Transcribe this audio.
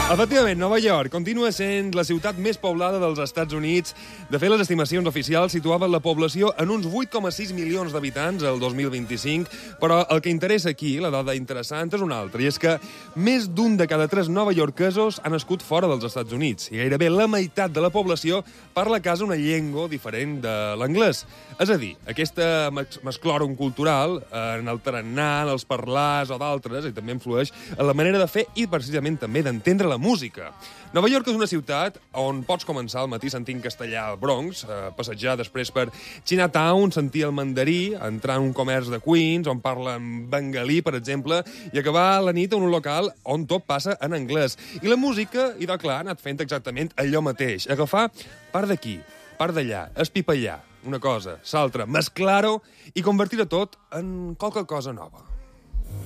Efectivament, Nova York continua sent la ciutat més poblada dels Estats Units. De fet, les estimacions oficials situaven la població en uns 8,6 milions d'habitants el 2025, però el que interessa aquí, la dada interessant, és una altra, i és que més d'un de cada 3 novaiorquesos ha nascut fora dels Estats Units, i gairebé la meitat de la població parla a casa una llengua diferent de l'anglès. És a dir, aquesta mesclòrum cultural, en el tarannà, en els parlars o d'altres, i també influeix en la manera de fer i, precisament, també d'entendre la música. Nova York és una ciutat on pots començar al matí sentint castellà al Bronx, passejar després per Chinatown, sentir el mandarí, entrar en un comerç de Queens, on parlen bengalí, per exemple, i acabar la nit en un local on tot passa en anglès. I la música, idò clar, ha anat fent exactament allò mateix, agafar part d'aquí, part d'allà, espipallar una cosa, l'altra, mesclar-ho i convertir-ho tot en qualque cosa nova.